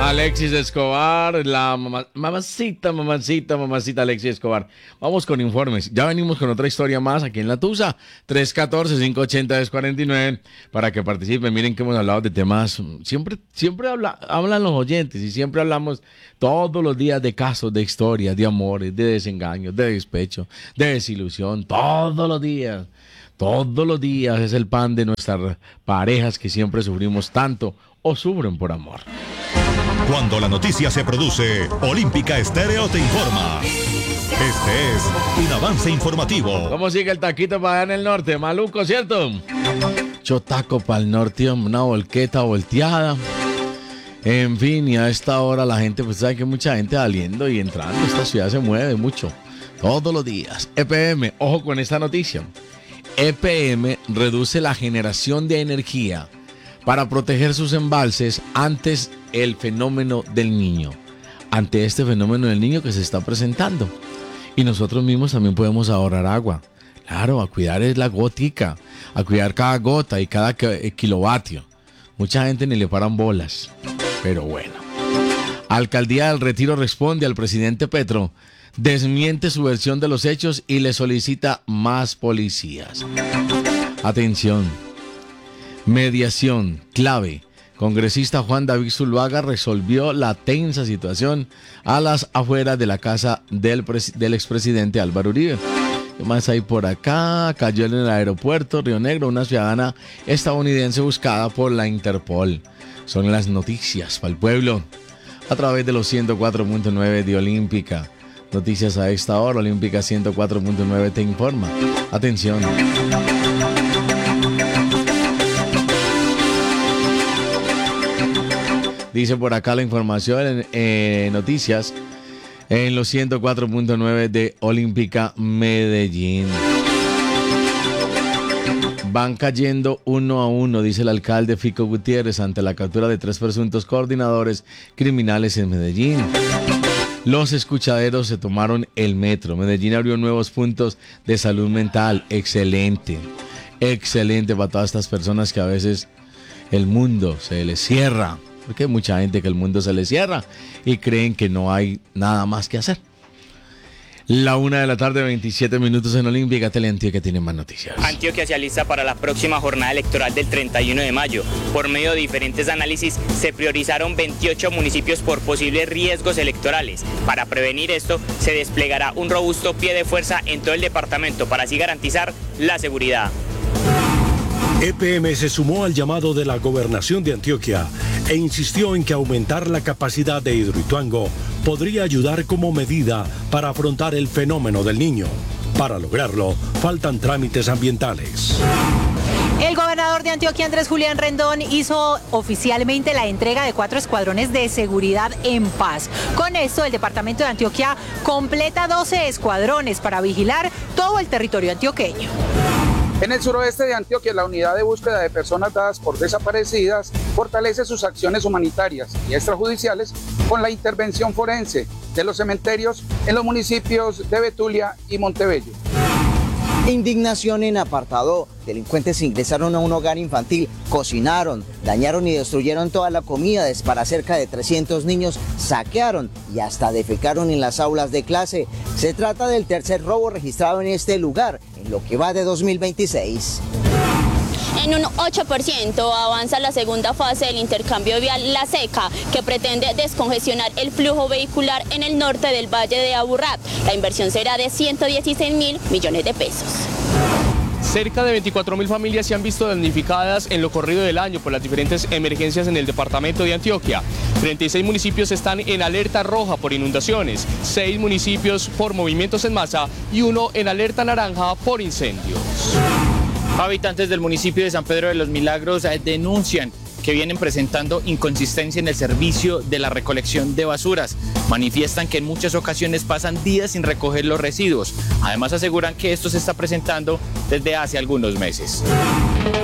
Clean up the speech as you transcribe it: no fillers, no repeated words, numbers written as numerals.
Alexis Escobar, la mamacita Alexis Escobar. Vamos con informes. Ya venimos con otra historia más aquí en La Tusa. 314-580-1049 para que participen. Miren que hemos hablado de temas. Siempre hablan los oyentes y siempre hablamos todos los días de casos, de historias, de amores, de desengaños, de despecho, de desilusión. Todos los días es el pan de nuestras parejas que siempre sufrimos tanto o sufren por amor. Cuando la noticia se produce, Olímpica Estéreo te informa. Este es un avance informativo. ¿Cómo sigue el taquito para allá en el norte? Maluco, ¿cierto? Chotaco para el norte, una volqueta volteada. En fin, y a esta hora la gente, pues sabe que mucha gente saliendo y entrando. Esta ciudad se mueve mucho, todos los días. EPM, ojo con esta noticia. EPM reduce la generación de energía para proteger sus embalses ante el fenómeno del niño. Ante este fenómeno del niño que se está presentando. Y nosotros mismos también podemos ahorrar agua. Claro, a cuidar es la gótica, a cuidar cada gota y cada kilovatio. Mucha gente ni le paran bolas, pero bueno. Alcaldía del Retiro responde al presidente Petro, desmiente su versión de los hechos y le solicita más policías. Atención. Mediación clave. Congresista Juan David Zuluaga resolvió la tensa situación a las afueras de la casa del expresidente Álvaro Uribe. ¿Qué más hay por acá? Cayó en el aeropuerto Río Negro una ciudadana estadounidense buscada por la Interpol. Son las noticias para el pueblo a través de los 104.9 de Olímpica. Noticias a esta hora. Olímpica 104.9 te informa. Atención. Dice por acá la información en noticias en los 104.9 de Olímpica Medellín. Van cayendo uno a uno, dice el alcalde Fico Gutiérrez, ante la captura de 3 presuntos coordinadores criminales en Medellín. Los escuchaderos se tomaron el metro. Medellín abrió nuevos puntos de salud mental. Excelente. Excelente para todas estas personas que a veces el mundo se les cierra. Porque hay mucha gente que el mundo se les cierra y creen que no hay nada más que hacer. La 1:27 p.m. en Olímpica. Teleantioquia tiene más noticias. Antioquia se alista para la próxima jornada electoral del 31 de mayo. Por medio de diferentes análisis, se priorizaron 28 municipios por posibles riesgos electorales. Para prevenir esto, se desplegará un robusto pie de fuerza en todo el departamento para así garantizar la seguridad. EPM se sumó al llamado de la Gobernación de Antioquia e insistió en que aumentar la capacidad de Hidroituango podría ayudar como medida para afrontar el fenómeno del niño. Para lograrlo, faltan trámites ambientales. El gobernador de Antioquia, Andrés Julián Rendón, hizo oficialmente la entrega de 4 escuadrones de seguridad en paz. Con esto, el departamento de Antioquia completa 12 escuadrones para vigilar todo el territorio antioqueño. En el suroeste de Antioquia, la unidad de búsqueda de personas dadas por desaparecidas fortalece sus acciones humanitarias y extrajudiciales con la intervención forense de los cementerios en los municipios de Betulia y Montebello. Indignación en Apartadó. Delincuentes ingresaron a un hogar infantil, cocinaron, dañaron y destruyeron toda la comida para cerca de 300 niños, saquearon y hasta defecaron en las aulas de clase. Se trata del tercer robo registrado en este lugar en lo que va de 2026. En un 8% avanza la segunda fase del intercambio vial La Seca, que pretende descongestionar el flujo vehicular en el norte del Valle de Aburrá. La inversión será de 116.000 millones de pesos. Cerca de 24.000 familias se han visto damnificadas en lo corrido del año por las diferentes emergencias en el departamento de Antioquia. 36 municipios están en alerta roja por inundaciones, 6 municipios por movimientos en masa y 1 en alerta naranja por incendios. Habitantes del municipio de San Pedro de los Milagros denuncian que vienen presentando inconsistencia en el servicio de la recolección de basuras. Manifiestan que en muchas ocasiones pasan días sin recoger los residuos. Además aseguran que esto se está presentando desde hace algunos meses.